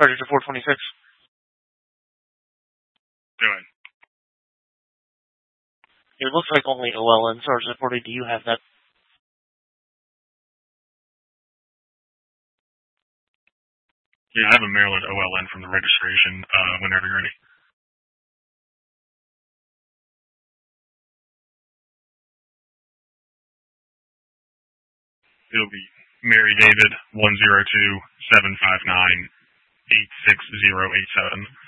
Register 426. Go ahead. It looks like only OLN, Sergeant 40. Do you have that? Yeah, I have a Maryland OLN from the registration, whenever you're ready. It'll be Mary David 102-759-86087.